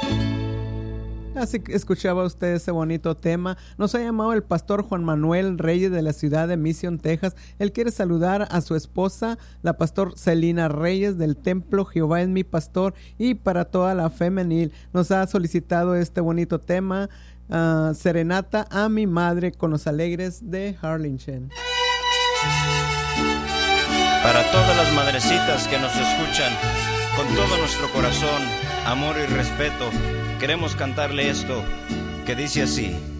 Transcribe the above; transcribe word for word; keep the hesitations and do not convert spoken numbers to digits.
Así que escuchaba usted ese bonito tema. Nos ha llamado el pastor Juan Manuel Reyes de la ciudad de Mission, Texas. Él quiere saludar a su esposa, la pastor Celina Reyes del templo Jehová es mi pastor, y para toda la femenil. Nos ha solicitado este bonito tema, uh, Serenata a mi madre con los alegres de Harlingen. Para todas las madrecitas que nos escuchan, con todo nuestro corazón, amor y respeto, queremos cantarle esto, que dice así.